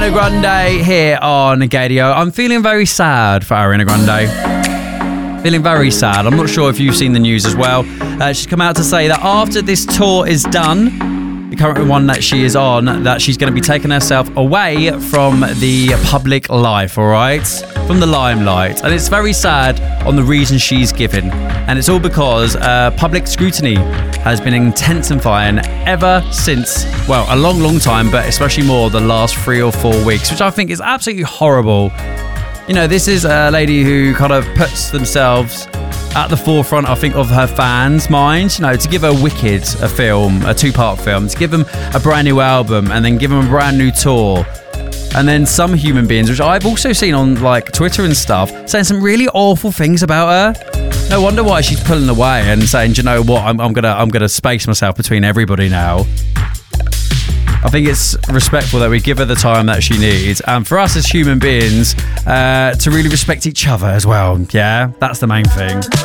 Ariana Grande here on Gadio. I'm feeling very sad for Ariana Grande. Feeling very sad. I'm not sure if you've seen the news as well. She's come out to say that after this tour is done, the current one that she is on, that she's going to be taking herself away from the public life, all right? From the limelight. And it's very sad on the reason she's given. And it's all because public scrutiny has been intensifying ever since, well, a long, long time, but especially more the last 3 or 4 weeks, which I think is absolutely horrible. You know, this is a lady who kind of puts themselves at the forefront, I think, of her fans' minds. You know, to give her Wicked a film, a 2-part film, to give them a brand new album and then give them a brand new tour. And then some human beings, which I've also seen on like Twitter and stuff, saying some really awful things about her. No wonder why she's pulling away and saying, do you know what, I'm gonna space myself between everybody now. I think it's respectful that we give her the time that she needs, and for us as human beings to really respect each other as well. Yeah, that's the main thing.